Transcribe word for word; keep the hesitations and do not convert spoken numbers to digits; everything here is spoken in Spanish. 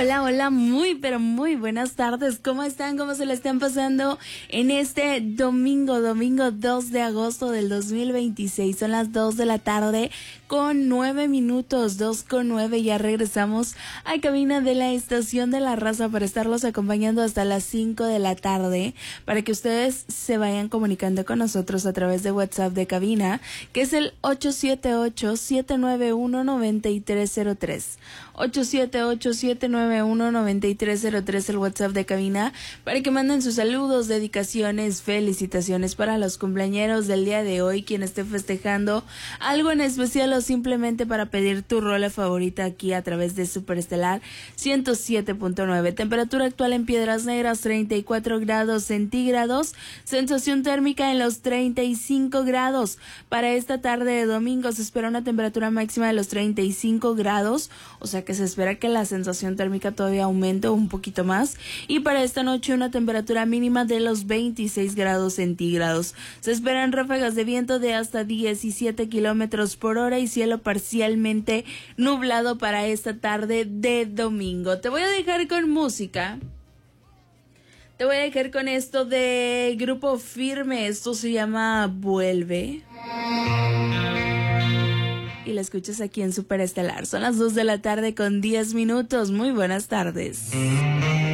Hola, hola, muy, pero muy buenas tardes. ¿Cómo están? ¿Cómo se le están pasando en este domingo, domingo dos de agosto del dos mil veintiséis? Son las dos de la tarde con nueve minutos, dos con nueve. Ya regresamos a cabina de la Estación de la Raza para estarlos acompañando hasta las cinco de la tarde, para que ustedes se vayan comunicando con nosotros a través de WhatsApp de cabina, que es el ocho siete ocho, siete nueve uno, nueve tres cero tres. ocho siete ocho, siete nueve uno, nueve tres cero tres, el WhatsApp de cabina, para que manden sus saludos, dedicaciones, felicitaciones para los cumpleañeros del día de hoy, quien esté festejando algo en especial o simplemente para pedir tu rola favorita aquí a través de Superestelar ciento siete punto nueve. Temperatura actual en Piedras Negras, treinta y cuatro grados centígrados, sensación térmica en los treinta y cinco grados. Para esta tarde de domingo se espera una temperatura máxima de los treinta y cinco grados, o sea que se espera que la sensación térmica todavía aumente un poquito más, y para esta noche una temperatura mínima de los veintiséis grados centígrados. Se esperan ráfagas de viento de hasta diecisiete kilómetros por hora y cielo parcialmente nublado para esta tarde de domingo. Te voy a dejar con música. Te voy a dejar con esto de Grupo Firme. Esto se llama Vuelve. Y la escuchas aquí en Superestelar. Son las dos de la tarde con diez minutos. Muy buenas tardes.